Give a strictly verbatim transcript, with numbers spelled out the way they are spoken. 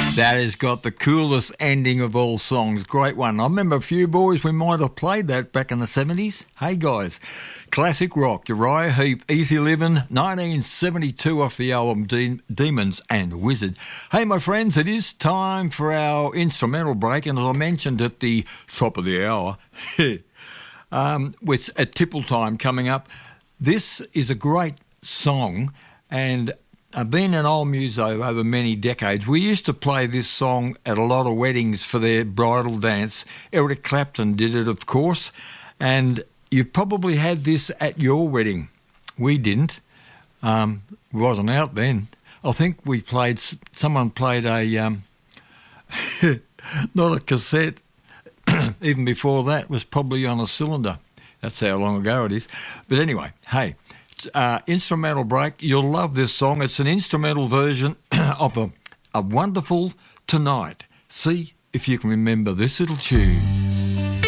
That has got the coolest ending of all songs. Great one. I remember a few boys, we might have played that back in the seventies. Hey guys, classic rock, Uriah Heep, Easy Livin', nineteen seventy-two off the album De- Demons and Wizard. Hey my friends, it is time for our instrumental break, and as I mentioned at the top of the hour, um, with at tipple time coming up, this is a great song, and I've been in old muso over many decades. We used to play this song at a lot of weddings for their bridal dance. Eric Clapton did it, of course, and you probably had this at your wedding. We didn't. Um, it wasn't out then. I think we played, someone played a, um, not a cassette, even before that, was probably on a cylinder. That's how long ago it is. But anyway, hey, Uh, instrumental break. You'll love this song. It's an instrumental version of a, a Wonderful Tonight. See if you can remember this little tune.